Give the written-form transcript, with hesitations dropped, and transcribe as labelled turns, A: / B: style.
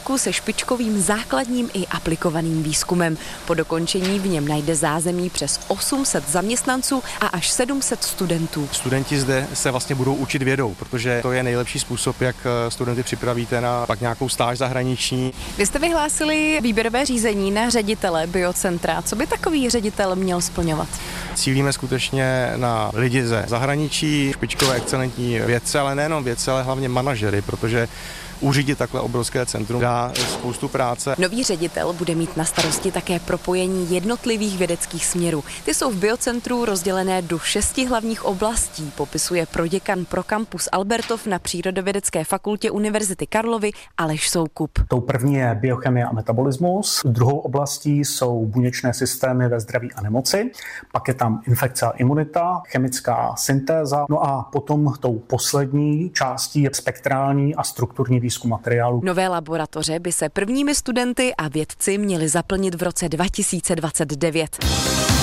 A: kliniku se špičkovým základním i aplikovaným výzkumem. Po dokončení v něm najde zázemí přes 800 zaměstnanců a až 700 studentů.
B: Studenti zde se vlastně budou učit vědou, protože to je nejlepší způsob, jak studenty připravíte na pak nějakou stáž zahraniční.
A: Vy jste vyhlásili výběrové řízení na ředitele biocentra. Co by takový ředitel měl splňovat?
B: Cílíme skutečně na lidi ze zahraničí, špičkové excelentní vědce, ale nejenom vědce, ale hlavně manažery, protože uřídit takhle obrovské centrum dá spoustu práce.
A: Nový ředitel bude mít na starosti také propojení jednotlivých vědeckých směrů. Ty jsou v biocentru rozdělené do 6 hlavních oblastí, popisuje proděkan pro kampus Albertov na Přírodovědecké fakultě Univerzity Karlovy Aleš Soukup.
C: Tou první je biochemie a metabolismus, druhou oblastí jsou buněčné systémy ve zdraví a nemoci, pak je tam infekce a imunita, chemická syntéza, no a potom tou poslední částí je spektrální a strukturní výzkum materiálu.
A: Nové laboratoře by se prvními studenty a vědci měli zaplnit v roce 2029.